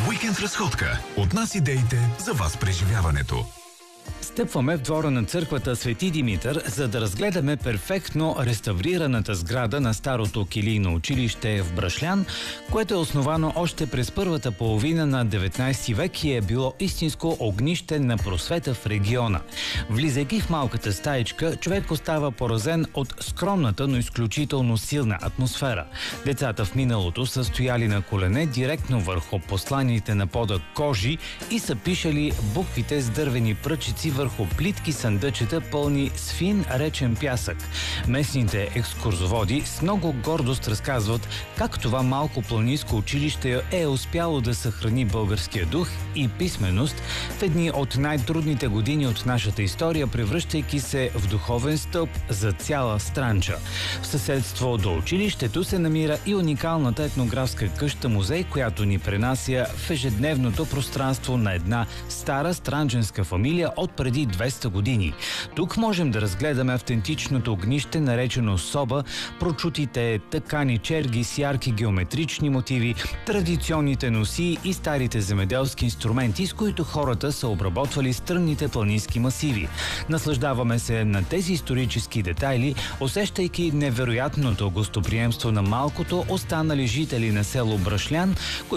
Уикенд разходка. От нас идеите за вас преживяването. Стъпваме в двора на църквата Свети Димитър, за да разгледаме перфектно реставрираната сграда на старото килийно училище в Брашлян, което е основано още през първата половина на 19 век и е било истинско огнище на просвета в региона. Влизайки в малката стаичка, човек остава поразен от скромната, но изключително силна атмосфера. Децата в миналото са стояли на колене директно върху посланите на пода кожи и са пишали буквите с дървени пръчици върху плитки съндъчета, пълни с фин речен пясък. Местните екскурзоводи с много гордост разказват как това малко планинско училище е успяло да съхрани българския дух и писменост в едни от най-трудните години от нашата история, превръщайки се в духовен стълб за цяла Странджа. В съседство до училището се намира и уникалната етнографска къща-музей, която ни пренася в ежедневното пространство на една стара странджанска фамилия от преди 200 години. Тук можем да разгледаме автентичното огнище, наречено соба, прочутите тъкани черги с ярки геометрични мотиви, традиционните носии и старите земеделски инструменти, с които хората са обработвали стръмните планински масиви. Наслаждаваме се на тези исторически детайли, усещайки невероятното гостоприемство на малкото останали жители на село Брашлян,